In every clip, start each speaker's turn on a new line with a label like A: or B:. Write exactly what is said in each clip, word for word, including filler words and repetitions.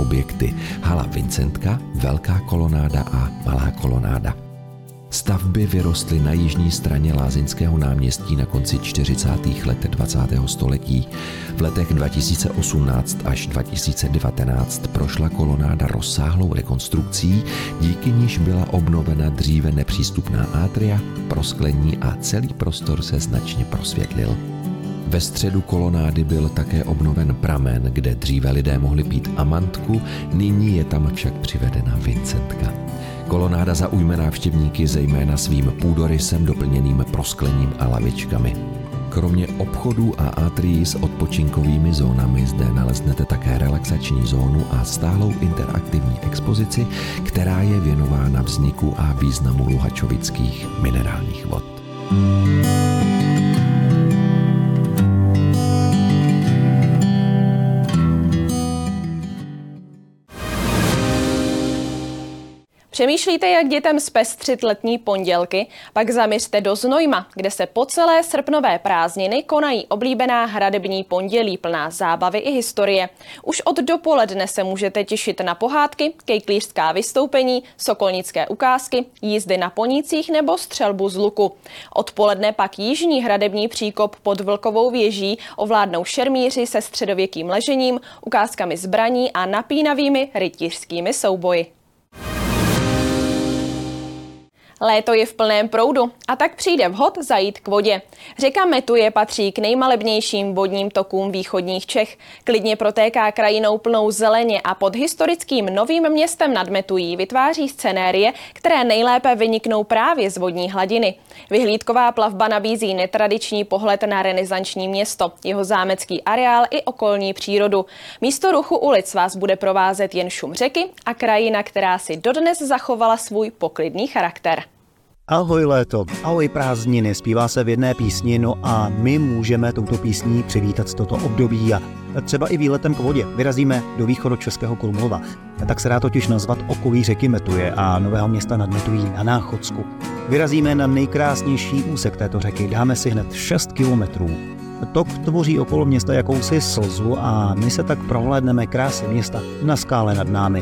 A: objekty. Hala Vincentka, Velká kolonáda a Malá kolonáda. Stavby vyrostly na jižní straně Lázeňského náměstí na konci čtyřicátých let dvacátého století. V letech dva tisíce osmnáct až dva tisíce devatenáct prošla kolonáda rozsáhlou rekonstrukcí, díky níž byla obnovena dříve nepřístupná atria, prosklení a celý prostor se značně prosvětlil. Ve středu kolonády byl také obnoven pramen, kde dříve lidé mohli pít amantku, nyní je tam však přivedena Vincentka. Kolonáda zaujme návštěvníky zejména svým půdorysem doplněným prosklením a lavičkami. Kromě obchodů a atrií s odpočinkovými zónami zde naleznete také relaxační zónu a stálou interaktivní expozici, která je věnována vzniku a významu luhačovických minerálních vod.
B: Přemýšlíte, jak dětem zpestřit letní pondělky? Pak zaměřte do Znojma, kde se po celé srpnové prázdniny konají oblíbená hradební pondělí plná zábavy i historie. Už od dopoledne se můžete těšit na pohádky, kejklířská vystoupení, sokolnické ukázky, jízdy na ponících nebo střelbu z luku. Odpoledne pak jižní hradební příkop pod Vlkovou věží ovládnou šermíři se středověkým ležením, ukázkami zbraní a napínavými rytířskými souboji. Léto je v plném proudu a tak přijde vhod zajít k vodě. Řeka Metuje patří k nejmalebnějším vodním tokům východních Čech. Klidně protéká krajinou plnou zeleně a pod historickým Novým Městem nad Metují vytváří scenérie, které nejlépe vyniknou právě z vodní hladiny. Vyhlídková plavba nabízí netradiční pohled na renesanční město, jeho zámecký areál i okolní přírodu. Místo ruchu ulic vás bude provázet jen šum řeky a krajina, která si dodnes zachovala svůj poklidný charakter.
C: Ahoj léto, ahoj prázdniny, zpívá se v jedné písni, no a my můžeme touto písní přivítat toto období a třeba i výletem k vodě. Vyrazíme do východočeského Krumlova, tak se dá totiž nazvat okolí řeky Metuje a Nového Města nad Metují na Náchodsku. Vyrazíme na nejkrásnější úsek této řeky, dáme si hned šest kilometrů. Tok tvoří okolo města jakousi slzu a my se tak prohlédneme krásy města na skále nad námi.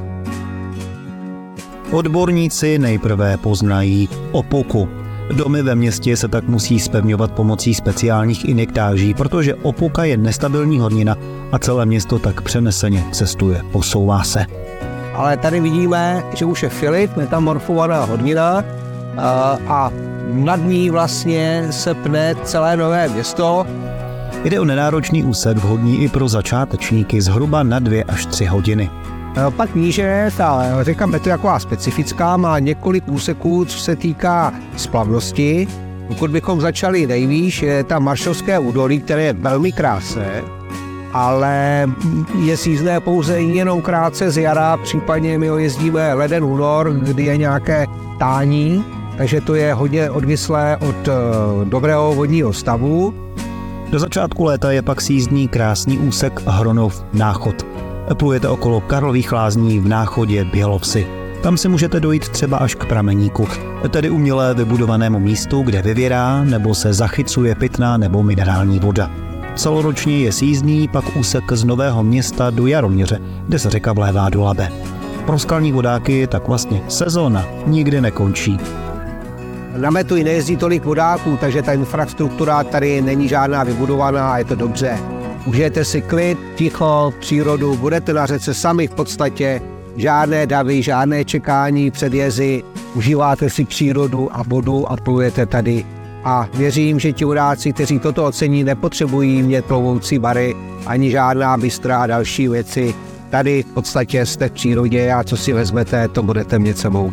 C: Odborníci nejprve poznají opoku. Domy ve městě se tak musí zpevňovat pomocí speciálních injektáží, protože opoka je nestabilní hornina a celé město tak přeneseně cestuje, posouvá se.
D: Ale tady vidíme, že už je filit, metamorfovaná hornina a, a nad ní vlastně se pne celé Nové Město.
C: Jde o nenáročný úsek vhodný i pro začátečníky zhruba na dvě až tři hodiny.
D: Pak níže ta řeka Metuje je taková specifická, má několik úseků, co se týká splavnosti. Pokud bychom začali nejvýš, je tam Maršovské údolí, které je velmi krásné, ale je sjízdné pouze jenom krátce z jara, případně my ho jezdíme leden únor, kdy je nějaké tání, takže to je hodně odvislé od dobrého vodního stavu.
C: Do začátku léta je pak sjízdný krásný úsek Hronov Náchod. Plujete okolo Karlových lázní v Náchodě Bělovsi. Tam si můžete dojít třeba až k prameníku, tedy uměle vybudovanému místu, kde vyvěrá nebo se zachycuje pitná nebo minerální voda. Celoročně je sjízdný pak úsek z Nového Města do Jaroměře, kde se řeka vlévá do Labe. Pro skalní vodáky tak vlastně sezóna nikdy nekončí.
D: Na Metuji nejezdí tolik vodáků, takže ta infrastruktura tady není žádná vybudovaná a je to dobře. Užijete si klid, ticho, přírodu, budete na řece sami v podstatě, žádné davy, žádné čekání před jezy, užíváte si přírodu a vodu a plujete tady. A věřím, že ti vodáci, kteří toto ocení, nepotřebují mít plovoucí bary ani žádná bystra a další věci. Tady v podstatě jste v přírodě a co si vezmete, to budete mít sebou.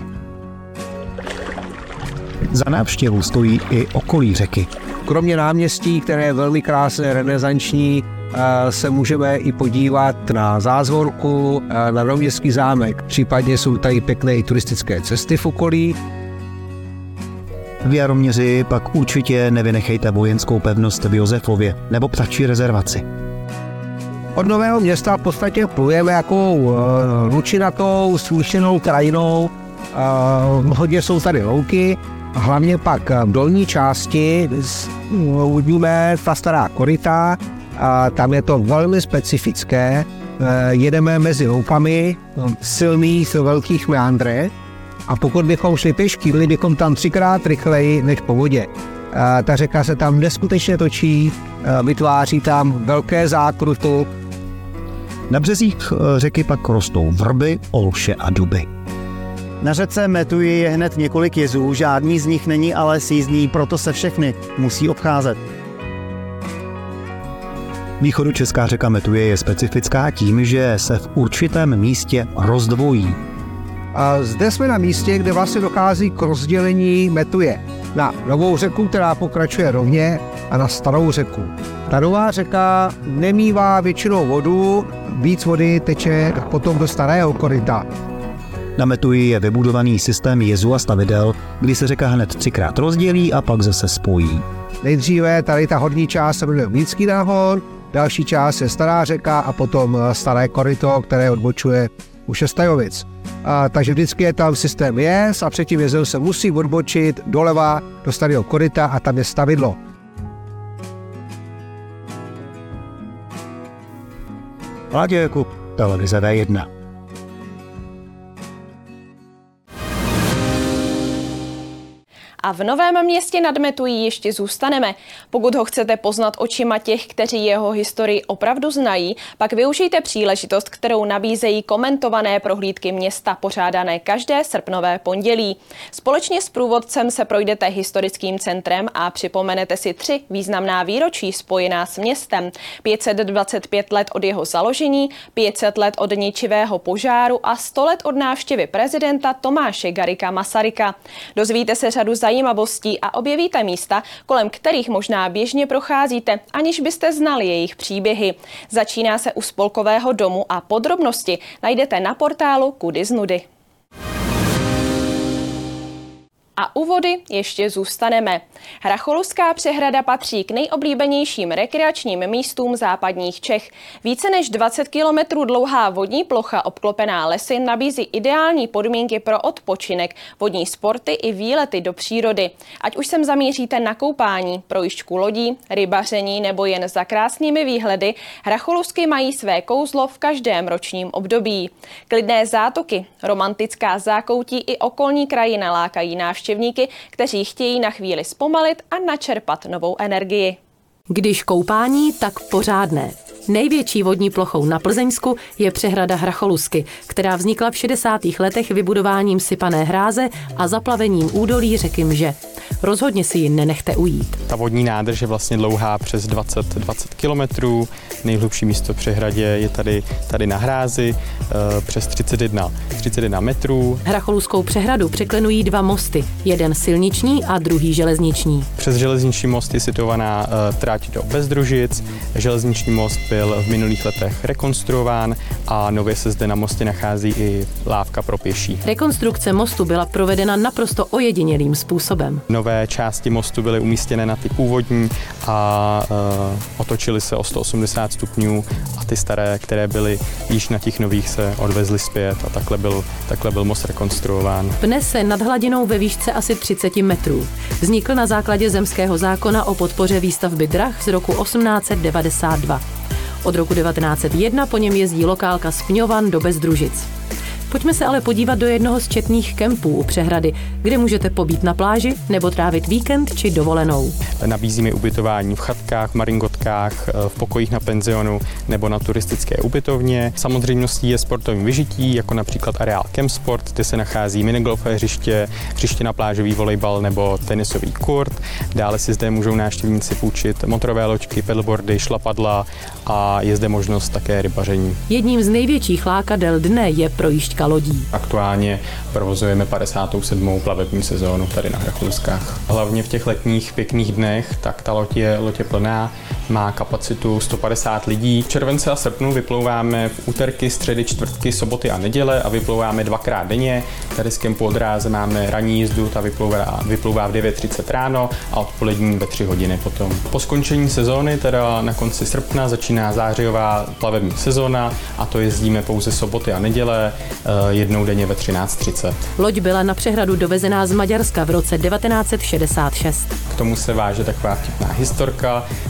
C: Za návštěvu stojí i okolí řeky.
D: Kromě náměstí, které je velmi krásné, renesanční, se můžeme i podívat na Zázvorku, na Novoměstský zámek. Případně jsou tady pěkné i turistické cesty v okolí.
C: V Jaroměři pak určitě nevynechejte vojenskou pevnost v Josefově nebo ptačí rezervaci.
D: Od Nového Města v podstatě plujeme jako lučinatou, smíšenou krajinou. Hodně jsou tady louky. Hlavně pak v dolní části uvidíme ta stará koryta, a tam je to velmi specifické. jedeme mezi loupami silných velkých meandrech a pokud bychom šli pěšky, byli bychom tam třikrát rychleji než po vodě. Ta řeka se tam neskutečně točí, vytváří tam velké zákruty.
C: Na březích řeky pak rostou vrby, olše a duby. Na řece Metuji je hned několik jezů, žádný z nich není ale sjízdný, proto se všechny musí obcházet. Východočeská řeka Metuje je specifická tím, že se v určitém místě rozdvojí.
D: A zde jsme na místě, kde vlastně dochází k rozdělení Metuje na novou řeku, která pokračuje rovně, a na starou řeku. Ta nová řeka nemívá většinou vodu, víc vody teče potom do starého koryta.
C: Na Metuji je vybudovaný systém jezů a stavidel, kdy se řeka hned třikrát rozdělí a pak zase spojí.
D: Nejdříve tady ta horní část se jmenuje Mlýnský náhon, další část je stará řeka a potom staré koryto, které odbočuje u Šestajovic. A, takže vždycky je tam systém jez a před tím jezem se musí odbočit doleva do starého koryta a tam je stavidlo.
C: Láďa Jakub, televize V jedna.
B: A v Novém Městě nad Metují ještě zůstaneme. Pokud ho chcete poznat očima těch, kteří jeho historii opravdu znají, pak využijte příležitost, kterou nabízejí komentované prohlídky města pořádané každé srpnové pondělí. Společně s průvodcem se projdete historickým centrem a připomenete si tři významná výročí spojená s městem. pět set dvacet pět let od jeho založení, pět set let od ničivého požáru a sto let od návštěvy prezidenta Tomáše Garrigua Masaryka. Dozvíte se řadu zajímavostí a objevíte místa, kolem kterých možná běžně procházíte, aniž byste znali jejich příběhy. Začíná se u Spolkového domu a podrobnosti najdete na portálu Kudy z nudy. A u vody ještě zůstaneme. Hracholská přehrada patří k nejoblíbenějším rekreačním místům západních Čech. Více než dvacet kilometrů dlouhá vodní plocha obklopená lesy nabízí ideální podmínky pro odpočinek, vodní sporty i výlety do přírody. Ať už sem zamíříte na koupání, projížďku lodí, rybaření nebo jen za krásnými výhledy, Hracholusky mají své kouzlo v každém ročním období. Klidné zátoky, romantická zákoutí i okolní krajina lákají návštěvníky, kteří chtějí na chvíli zpomalit a načerpat novou energii.
E: Když koupání, tak pořádné. Největší vodní plochou na Plzeňsku je přehrada Hracholusky, která vznikla v šedesátých letech vybudováním sypané hráze a zaplavením údolí řeky Mže. Rozhodně si ji nenechte ujít.
F: Ta vodní nádrž je vlastně dlouhá přes dvacet, dvacet kilometrů. Nejhlubší místo v přehradě je tady, tady na hrázi přes třicet jedna, třicet jedna metrů.
E: Hracholuskou přehradu překlenují dva mosty, jeden silniční a druhý železniční.
F: Přes železniční most je situovaná trať do Bezdružic. Železniční most byl v minulých letech rekonstruován a nově se zde na mostě nachází i lávka pro pěší.
E: Rekonstrukce mostu byla provedena naprosto ojedinělým způsobem.
F: Nové části mostu byly umístěné na ty původní a uh, otočily se o sto osmdesát stupňů a ty staré, které byly již na těch nových, se odvezly zpět a takhle byl, takhle byl most rekonstruován.
E: Pne se nad hladinou ve výšce asi třicet metrů. Vznikl na základě zemského zákona o podpoře výstavby drah z roku osmnáct set devadesát dva. Od roku devatenáct set jedna po něm jezdí lokálka z Pňovan do Bezdružic. Pojďme se ale podívat do jednoho z četných kempů u přehrady, kde můžete pobít na pláži nebo trávit víkend či dovolenou.
F: Nabízíme ubytování v chatkách, maringotkách, v pokojích na penzionu nebo na turistické ubytovně. Samozřejmostí je sportovní vyžití, jako například areál Campsport, kde se nachází minigolfové hřiště, hřiště na plážový volejbal nebo tenisový kurt. Dále si zde můžou návštěvníci půjčit motorové loďky, pedalboardy, šlapadla a je zde možnost také rybaření.
E: Jedním z největších lákadel dne je projížďka lodí.
F: Aktuálně provozujeme padesátou sedmou plavební sezónu tady na Hracholuskách. Hlavně v těch letních pěkných dnech, tak ta loď je, loď je plná, má kapacitu sto padesát lidí. V červenci a srpnu vyplouváme v úterky, středy, čtvrtky, soboty a neděle a vyplouváme dvakrát denně. Tady z kempu Odráze máme ranní jízdu, ta vyplouvá, vyplouvá v devět třicet ráno a odpolední ve tři hodiny potom. Po skončení sezóny, teda na konci srpna, začíná zářijová plavební sezóna a to jezdíme pouze soboty a neděle, jednou denně ve třináct třicet.
E: Loď byla na přehradu dovezená z Maďarska v roce devatenáct set šedesát šest.
F: K tomu se váže taková vtipná historka. Když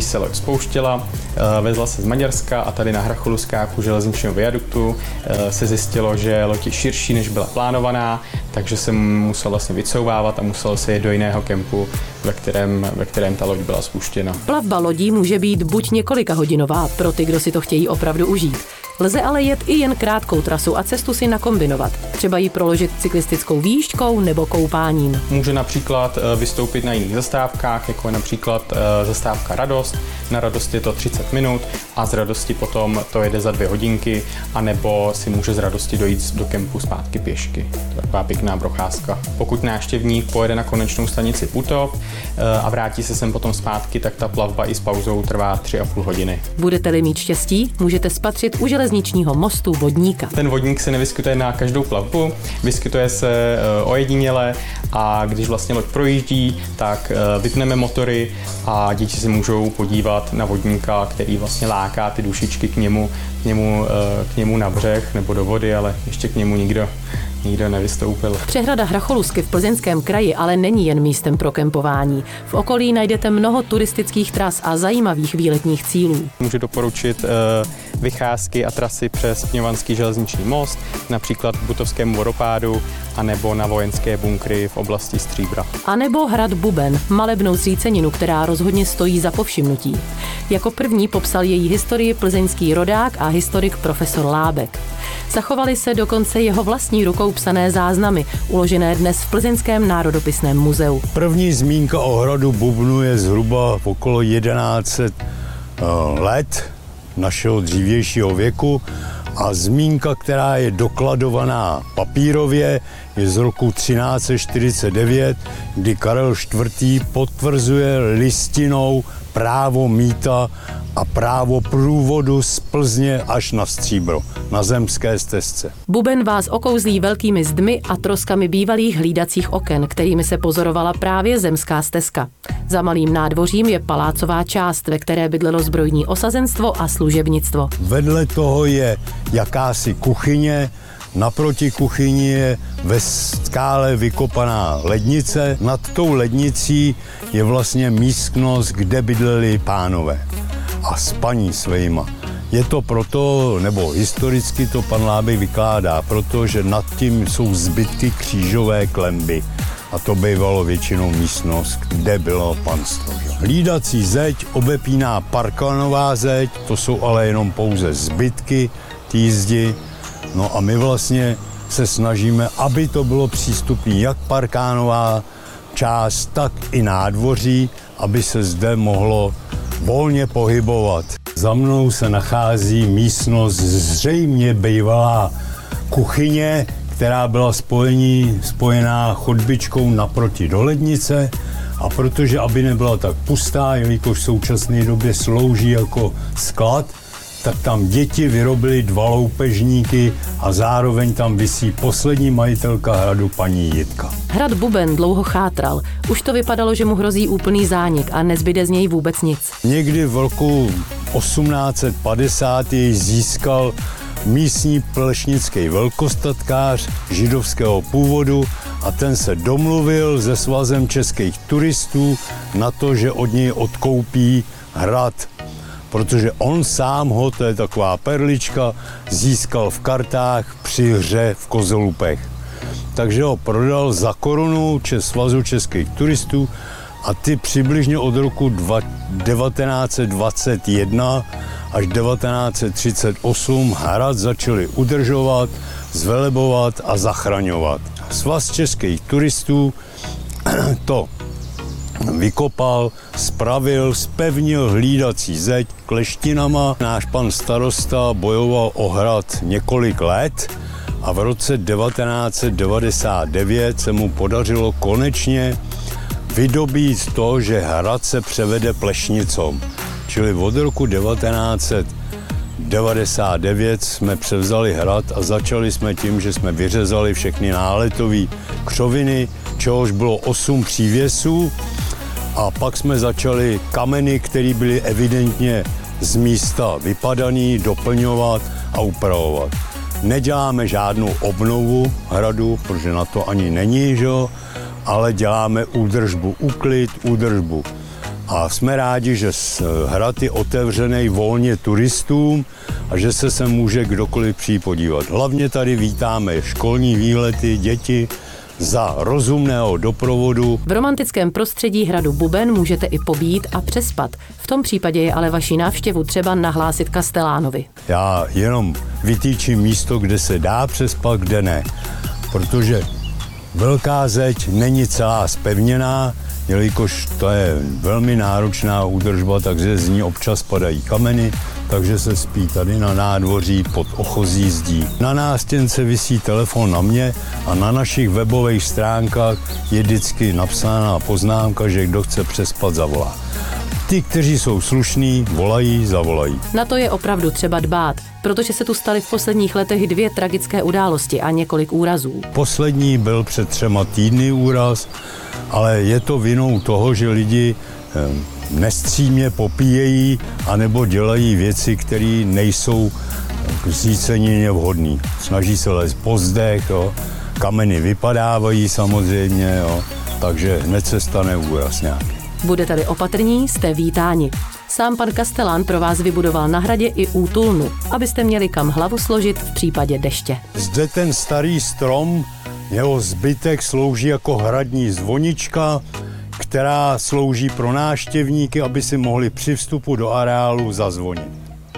F: se loď spouštěla, vezla se z Maďarska a tady na Hracholuškách u železničního viaduktu se zjistilo, že loď je širší, než byla plánovaná, takže se musel vlastně vycouvávat a musel se jít do jiného kempu, ve kterém, ve kterém ta loď byla spuštěna.
E: Plavba lodí může být buď několika hodinová pro ty, kdo si to chtějí opravdu užít. Lze ale jet i jen krátkou trasu a cestu si nakombinovat. Třeba ji proložit cyklistickou výškou nebo koupáním.
F: Může například vystoupit na jiných zastávkách, jako je například zastávka Radost. Na Radost je to třicet minut a z Radosti potom to jede za dvě hodinky, anebo si může z Radosti dojít do kempu zpátky pěšky. To je taková pěkná procházka. Pokud návštěvník pojede na konečnou stanici Putov a vrátí se sem potom zpátky, tak ta plavba i s pauzou trvá tři a půl hodiny.
E: Budete-li mít štěstí, můžete spatřit u železničního mostu vodníka.
F: Ten vodník se nevyskytuje na každou plavbu, vyskytuje se ojediněle a když vlastně loď projíždí, tak vypneme motory a děti si můžou podívat na vodníka, který vlastně láká ty dušičky k němu, k němu, k němu na břeh nebo do vody, ale ještě k němu nikdo Nikdo nevystoupil.
E: Přehrada Hracholusky v Plzeňském kraji ale není jen místem pro kempování. V okolí najdete mnoho turistických tras a zajímavých výletních cílů.
F: Můžu doporučit uh, vycházky a trasy přes Kněvanský železniční most, například k Butovskému vodopádu, anebo na vojenské bunkry v oblasti Stříbra.
E: A nebo hrad Buben, malebnou zříceninu, která rozhodně stojí za povšimnutí. Jako první popsal její historii plzeňský rodák a historik profesor Lábek. Zachovaly se dokonce jeho vlastní rukou psané záznamy, uložené dnes v Plzeňském národopisném muzeu.
G: První zmínka o hradu Bubnu je zhruba okolo jedenáct set let našeho dřívějšího věku a zmínka, která je dokladovaná papírově, je z roku třináct set čtyřicet devět, kdy Karel čtvrtý potvrzuje listinou právo mýta a právo průvodu z Plzně až na Stříbro, na zemské stezce.
E: Buben vás okouzlí velkými zdmi a troskami bývalých hlídacích oken, kterými se pozorovala právě zemská stezka. Za malým nádvořím je palácová část, ve které bydlelo zbrojní osazenstvo a služebnictvo.
G: Vedle toho je jakási kuchyně, naproti kuchyni je ve skále vykopaná lednice. Nad tou lednicí je vlastně místnost, kde bydleli pánové a s paní svejma. Je to proto, nebo historicky to pan Lábek vykládá, protože nad tím jsou zbytky křížové klenby. A to bývalo většinou místnost, kde bylo panstvo. Hlídací zeď obepíná parkanová zeď, to jsou ale jenom pouze zbytky té zdi. No a my vlastně se snažíme, aby to bylo přístupné jak parkánová část, tak i nádvoří, aby se zde mohlo volně pohybovat. Za mnou se nachází místnost zřejmě bývalá kuchyně, která byla spojení, spojená chodbičkou naproti do lednice. A protože, aby nebyla tak pustá, jelikož v současné době slouží jako sklad, tak tam děti vyrobily dva loupežníky a zároveň tam visí poslední majitelka hradu paní Jitka.
E: Hrad Buben dlouho chátral. Už to vypadalo, že mu hrozí úplný zánik a nezbyde z něj vůbec nic.
G: Někdy v roku osmnáct set padesát jej získal místní plešnický velkostatkář židovského původu a ten se domluvil se Svazem českých turistů na to, že od něj odkoupí hrad. Protože on sám ho, to je taková perlička, získal v kartách při hře v Kozolupech. Takže ho prodal za korunu Čes Svazu českých turistů a ty přibližně od roku devatenáct set dvacet jedna až devatenáct set třicet osm hrad začali udržovat, zvelebovat a zachraňovat. Svaz českých turistů to vykopal, spravil, spevnil hlídací zeď kleštinama. Náš pan starosta bojoval o hrad několik let a v roce devatenáct set devadesát devět se mu podařilo konečně vydobít to, že hrad se převede plešnicom. Čili od roku devatenáct set devadesát devět jsme převzali hrad a začali jsme tím, že jsme vyřezali všechny náletové křoviny, čehož bylo osm přívěsů. A pak jsme začali kameny, které byly evidentně z místa vypadaný, doplňovat a upravovat. Neděláme žádnou obnovu hradu, protože na to ani není, že? Ale děláme údržbu, úklid, údržbu A jsme rádi, že hrad je otevřený volně turistům a že se sem může kdokoliv přijít podívat. Hlavně tady vítáme školní výlety, děti, za rozumného doprovodu.
E: V romantickém prostředí hradu Buben můžete i pobít a přespat. V tom případě je ale vaši návštěvu třeba nahlásit kastelánovi.
G: Já jenom vytýčím místo, kde se dá přespat, kde ne. Protože velká zeď není celá zpevněná, jelikož to je velmi náročná údržba, takže z ní občas padají kameny, takže se spí tady na nádvoří pod ochozí zdí. Na nástěnce visí telefon na mě a na našich webových stránkách je vždycky napsána poznámka, že kdo chce přespat, zavolá. Ty, kteří jsou slušní, volají, zavolají.
E: Na to je opravdu třeba dbát, protože se tu staly v posledních letech dvě tragické události a několik úrazů.
G: Poslední byl před třema týdny úraz, ale je to vinou toho, že lidi nestřídmě popíjejí anebo dělají věci, které nejsou k zícenině vhodné. Snaží se lézt po zdech, jo. Kameny vypadávají samozřejmě, jo. Takže hned se stane úraz nějaký.
E: Budete-li opatrní, jste vítáni. Sám pan Kastelán pro vás vybudoval na hradě i útulnu, abyste měli kam hlavu složit v případě deště.
G: Zde ten starý strom, jeho zbytek slouží jako hradní zvonička, která slouží pro návštěvníky, aby si mohli při vstupu do areálu zazvonit.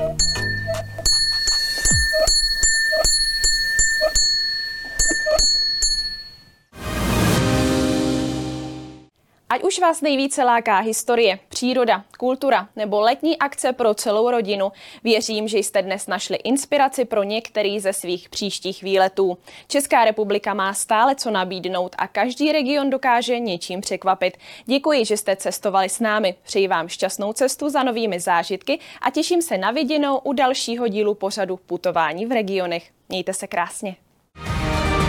B: Ať už vás nejvíce láká historie, příroda, kultura nebo letní akce pro celou rodinu, věřím, že jste dnes našli inspiraci pro některý ze svých příštích výletů. Česká republika má stále co nabídnout a každý region dokáže něčím překvapit. Děkuji, že jste cestovali s námi. Přeji vám šťastnou cestu za novými zážitky a těším se na viděnou u dalšího dílu pořadu Putování v regionech. Mějte se krásně.